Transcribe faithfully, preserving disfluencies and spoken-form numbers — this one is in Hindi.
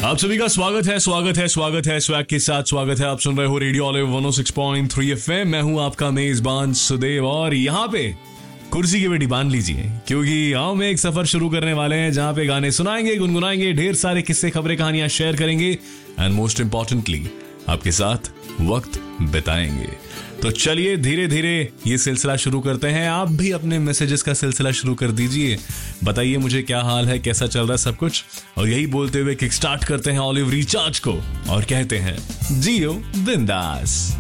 आप सभी का स्वागत है स्वागत है स्वागत है स्वैग के साथ स्वागत है। आप सुन रहे हो रेडियो ऑलिव वन ओ सिक्स पॉइंट थ्री एफएम। मैं हूं आपका मेजबान सुदेव और यहाँ पे कुर्सी की बेटी बांध लीजिए क्योंकि हम एक सफर शुरू करने वाले हैं जहां पे गाने सुनाएंगे, गुनगुनाएंगे, ढेर सारे किस्से, खबरें, कहानियां शेयर करेंगे एंड मोस्ट इंपॉर्टेंटली आपके साथ वक्त बिताएंगे। तो चलिए धीरे धीरे ये सिलसिला शुरू करते हैं। आप भी अपने मैसेजेस का सिलसिला शुरू कर दीजिए, बताइए मुझे क्या हाल है, कैसा चल रहा है सब कुछ। और यही बोलते हुए किक स्टार्ट करते हैं ऑलिव रिचार्ज को और कहते हैं जियो बिंदास।